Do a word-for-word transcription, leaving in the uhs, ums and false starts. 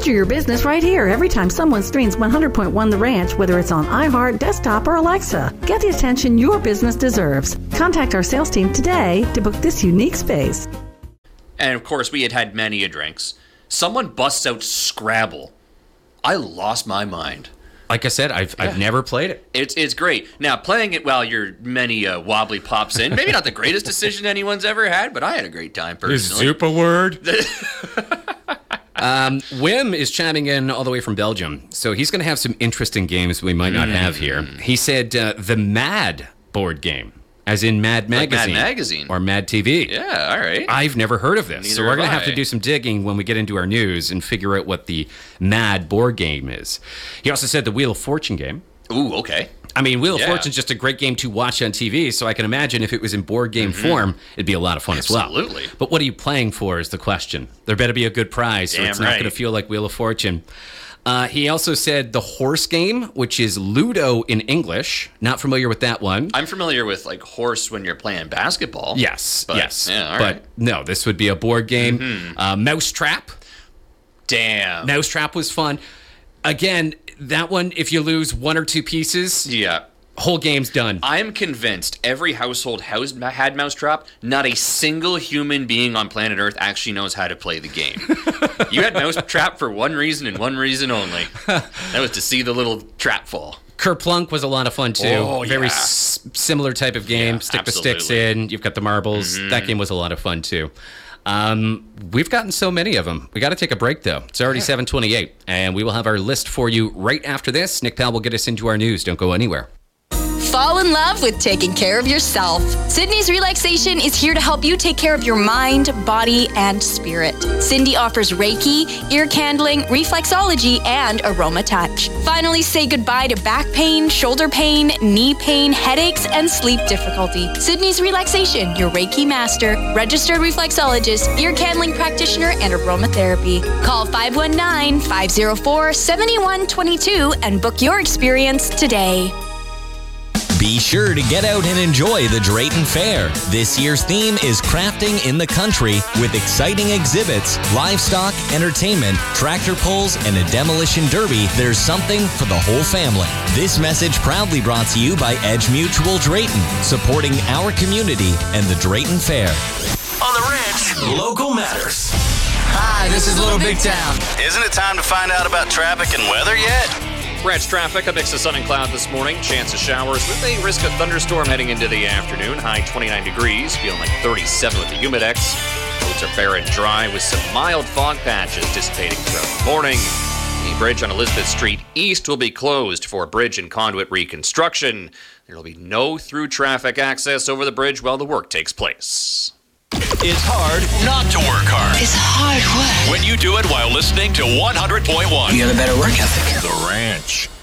Feature your business right here every time someone streams one hundred point one The Ranch, whether it's on iHeart, desktop, or Alexa. Get the attention your business deserves. Contact our sales team today to book this unique space. And of course, we had had many a drinks. Someone busts out Scrabble. I lost my mind. Like I said, I've yeah. I've never played it. It's it's great. Now, playing it while your many uh, wobbly pops in, maybe not the greatest decision anyone's ever had, but I had a great time personally. Is Zoop a word? um, Wim is chiming in all the way from Belgium, so he's going to have some interesting games we might not mm. have here. He said uh, the Mad board game. As in Mad Magazine. Like Mad Magazine. Or Mad T V. Yeah, all right. I've never heard of this. Neither so we're going to have have to do some digging when we get into our news and figure out what the Mad board game is. He also said the Wheel of Fortune game. Ooh, okay. I mean, Wheel yeah. of Fortune is just a great game to watch on T V, so I can imagine if it was in board game mm-hmm. form, it'd be a lot of fun Absolutely. as well. Absolutely. But what are you playing for is the question. There better be a good prize, so Damn it's not right. going to feel like Wheel of Fortune. Uh, he also said the horse game, which is Ludo in English. Not familiar with that one. I'm familiar with like horse when you're playing basketball. Yes, but, yes. Yeah, all but right. no, this would be a board game. Mm-hmm. Uh, Mousetrap. Damn. Mousetrap was fun. Again, that one, if you lose one or two pieces, yeah, whole game's done. I'm convinced every household house had Mousetrap. Not a single human being on planet Earth actually knows how to play the game. You had Mousetrap for one reason and one reason only. That was to see the little trap fall. Kerplunk was a lot of fun, too. Oh, Very yeah. s- similar type of game. Yeah, Stick absolutely. the sticks in. You've got the marbles. Mm-hmm. That game was a lot of fun, too. Um, we've gotten so many of them. We got to take a break, though. It's already yeah. seven twenty-eight, and we will have our list for you right after this. Nick Powell will get us into our news. Don't go anywhere. Fall in love with taking care of yourself. Sydney's Relaxation is here to help you take care of your mind, body, and spirit. Cindy offers Reiki, ear candling, reflexology, and aroma touch. Finally, say goodbye to back pain, shoulder pain, knee pain, headaches, and sleep difficulty. Sydney's Relaxation, your Reiki master, registered reflexologist, ear candling practitioner, and aromatherapy. Call five one nine, five zero four, seven one two two and book your experience today. Be sure to get out and enjoy the Drayton Fair. This year's theme is Crafting in the Country with exciting exhibits, livestock, entertainment, tractor pulls, and a demolition derby. There's something for the whole family. This message proudly brought to you by Edge Mutual Drayton, supporting our community and the Drayton Fair. On the Ranch, local matters. Hi, this is Little Big Town. Isn't it time to find out about traffic and weather yet? Ranch traffic, a mix of sun and cloud this morning. Chance of showers with a risk of thunderstorm heading into the afternoon. High twenty-nine degrees, feeling like thirty-seven with the Humidex. Roads are fair and dry with some mild fog patches dissipating throughout the morning. The bridge on Elizabeth Street East will be closed for bridge and conduit reconstruction. There will be no through traffic access over the bridge while the work takes place. It's hard not to work hard. It's hard work. When you do it while listening to one hundred point one. You got a better work ethic. The Ranch.